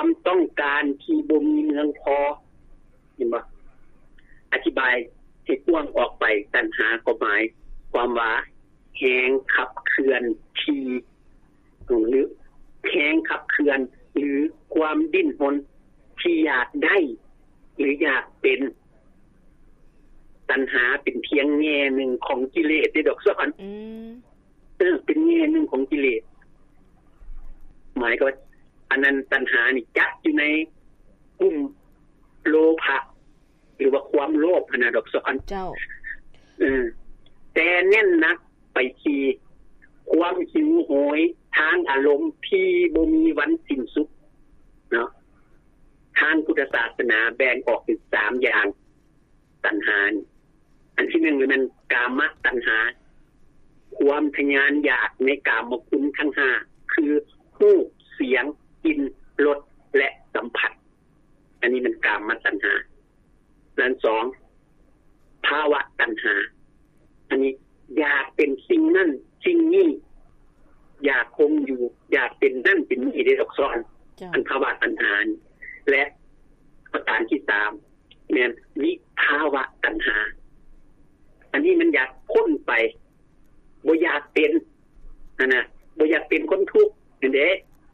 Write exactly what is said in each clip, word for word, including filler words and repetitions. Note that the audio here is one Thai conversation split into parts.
ความต้องการที่บ่มีเมืองพอเห็นบ่อธิบายให้กว้างออกไปตัณหาก็หมายความว่าแหงขับเคลื่อนที่หรือแหงขับเคลื่อนหรือความดิ้นรนที่อยากได้หรืออยากเป็นตัณหาเป็นเพียงแง่หนึ่งของกิเลสได้ดอกซ้อนอือเออเป็นแง่หนึ่งของกิเลสหมายก็อันนั้นตัณหานี่จัดอยู่ในกลุ่มโลภะหรือว่าความโลภนะดอกซ้อนเจ้าเออแต่แน่นนักไปที่ความหิวโหยทางอารมณ์ที่บ่มีวันสิ้นสุดเนาะทางพุทธศาสนาแบ่งออกเป็นสามอย่างตัณหาอันที่หนึ่งคือมันกามตัณหาความทะยานอยากในกามคุณทั้งห้าคือรูปเสียงกลิ่นรสและสัมผัสอันนี้มันกามตัณหาด้านสองภาวะตัณหาอันนี้อยากเป็นสิ่งนั้นสิ่งนี้อยากคงอยู่อยากเป็นนั่นเป็นนี่ได้ดอกซ้อนอันภาวะตัณหาและประการที่สามแม่นวิภาวะตัณหาอันนี้มันอยากพ้นไปบ่อยากเป็นนั่นน่ะบ่อยากเป็นคนทุกข์นั่นเด้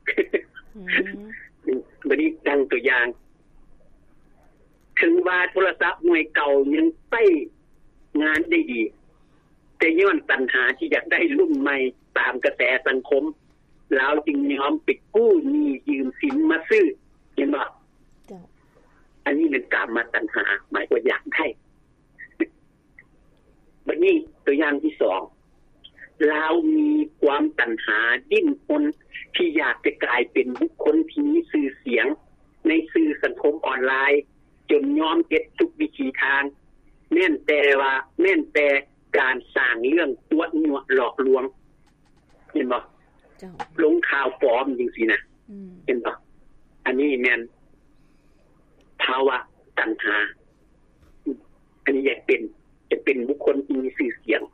บัดนี้ดังตัวอย่างถึงว่าโทรศัพท์หน่วยเก่ายังใช้งานได้ดีแต่ย้อนตัณหาที่อยากได้รุ่นใหม่ตามกระแสสังคมแล้วจึงยอมไปกู้หนี้ยืมสินมาซื้อเห็นบ่อันนี้เป็นกามตัณหาหมายว่าอยากได้บัดนี้ตัวอย่างที่สองเรามีความตัณหาดิ้นรนที่อยากจะกลายเป็นบุคคลที่มีชื่อเสียงในสื่อสังคมออนไลน์จนยอมเก็บทุกวิธีทางแม่นแต่ว่าแม่นแต่การสร้างเรื่องตัวยั่วหลอกลวงเห็นบ่เจ้าลงข่าวปลอมจังซี่นะเห็นบ่อันนี้แม่นภาวะตัณหาอันนี้อยากเป็นจะเป็นบุคคลที่มีชื่อเสียง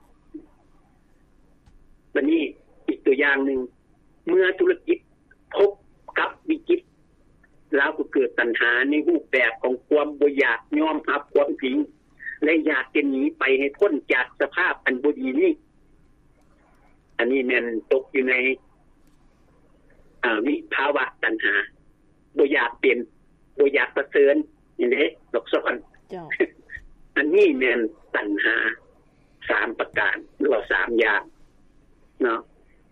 บัดนี้อีกตัวอย่างนึงเมื่อธุรกิจพบกับวิกฤตแล้วก็เกิดตัณหาในรูปแบบของความบ่อยากยอมรับความจริงและอยากจะหนีไปให้พ้นจากสภาพอันบ่ดีนี้อันนี้แม่นตกอยู่ในอ่าวิภาวะตัณหาบ่อยากเป็นบ่อยากประเสริญนี่เด้ดอกซ้อนเจ้าอันนี้แม่นตัณหาสามประการหรือว่าสามอย่างเนาะ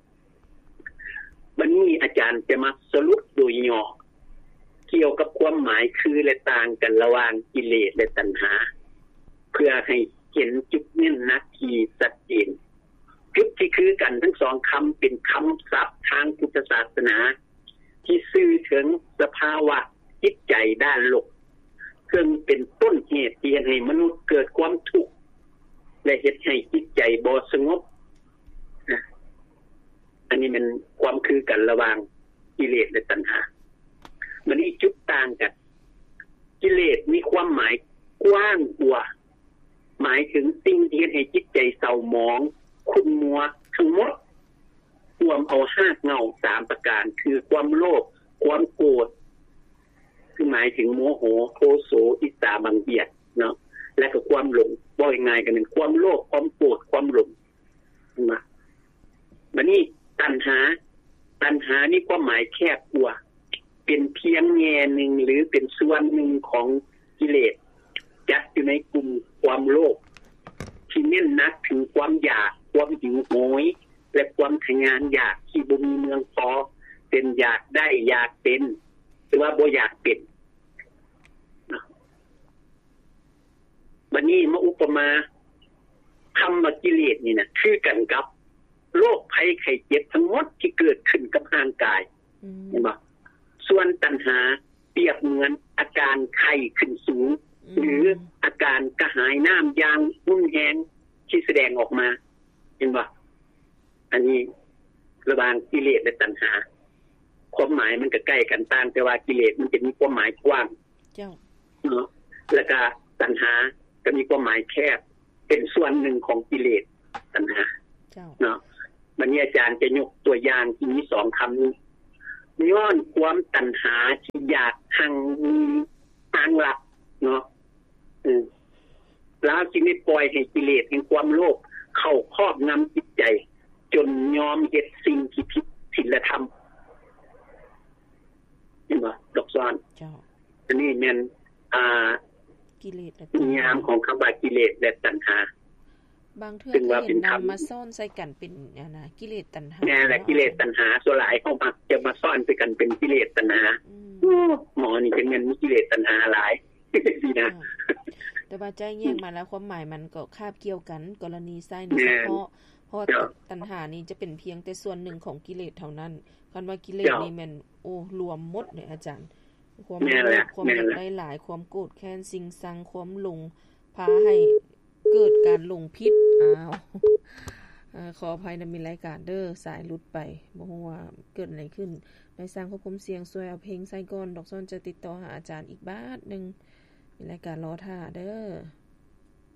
วันนี้อาจารย์จะมาสรุปโดยย่อเกี่ยวกับความหมายคือและต่างกันระหว่างกิเลสและตัณหาเพื่อให้เห็นจุดเน้นหนักที่ชัดเจนจุดที่คือกันทั้งสองคำเป็นคำศัพท์ทางพุทธศาสนาที่สื่อถึงสภาวะจิตใจด้านลบซึ่งเป็นต้นเหตุที่ให้มนุษย์เกิดความทุกข์และเฮ็ดให้จิตใจบ่สงบนะอันนี้มันความคือกันระหว่างกิเลสและตัณหามันอีกจุดต่างกันกิเลสมีความหมายกว้างกว่าหมายถึงสิ่งที่ให้จิตใจเศร้าหมองขุ่นมัวทั้งหมดรวมเอาห้าเงาสามประการคือความโลภความโกรธคือหมายถึงโมโหโทโสอิจฉาบังเบียดเนาะและก็ความหลงบ่อยง่ายกันเป็นความโลภความโกรธความหลงนะบัดนี้ตัณหาตัณหานี่ความหมายแคบกว่าเป็นเพียงแง่หนึ่งหรือเป็นส่วนหนึ่งของกิเลสจัดอยู่ในกลุ่มความโลภที่เน้นหนักถึงความอยากความหิวโหยและความทะยานอยากที่บ่มีเมืองพอเป็นอยากได้อยากเป็นหรือว่าบ่อยากเป็นบัดนี้มาอุปมาคำว่ากิเลสนี่นะคือกันกับโรคภัยไข้เจ็บทั้งหมดที่เกิดขึ้นกับร่างกายเห็นบ่ส่วนตัณหาเปรียบเหมือนอาการไข้ขึ้นสูงหรืออาการกระหายน้ำอย่างรุนแรงที่แสดงออกมาเห็นบ่อันนี้ระหว่างกิเลสและตัณหาความหมายมันก็ใกล้กันต่างแต่ว่ากิเลสมันจะมีความหมายกว้างเจ้าเนาะแล้วก็ตัณหาก็มีความหมายแคบเป็นส่วนหนึ่งของกิเลสตัณหาเจ้าเนาะวันนี้อาจารย์จะยกตัวอย่างที่มีสองคำนี้ย้อนความตัณหาที่อยากหังมีทางลัดเนาะอือแล้วจึงได้ปล่อยให้กิเลสแห่งความโลภเข้าครอบงำจิตใจจนยอมเฮ็ดสิ่งที่ผิดศีลธรรมเห็นบ่ดอกซ้อนเจ้าอันนี้แม่นอ่ากิเลสและนิยามของคำว่ากิเลสและตัณหาบางเทื่อก็เห็นนํามาซ่อนใส่กันเป็นอันน่ะกิเลสตัณหาแน่แหละกิเลสตัณหาส่วนหลายเฮามักจะมาซ่อนใส่กันเป็นกิเลสตัณหาหมอนี่เป็นแม่นมีกิเลสตัณหาหลายสินะแต่ว่าใจแยกมาแล้วความหมายมันก็คาบเกี่ยวกันกรณีใส่นี่เฉพาะเพราะตัณหานี่จะเป็นเพียงแต่ส่วนหนึ่งของกิเลสเท่านั้นคันว่ากิเลสนี่แม่นโอ้รวมหมดเลยอาจารย์ความโลภความอยากได้หลายความโกรธแค้นสิ่งสังความหลงพาให้เกิดการหลงผิดอ้าวเอ่อขออภัยนำมีรายการเด้อสายหลุดไปบ่ฮู้ว่าเกิดอะไรขึ้นได้สร้างควบคุมเสียงช่วยเอาเพลงใส่ก่อนดอกซ้อนจะติดต่อหาอาจารย์อีกบาทนึงมีรายการรอท่าเด้อ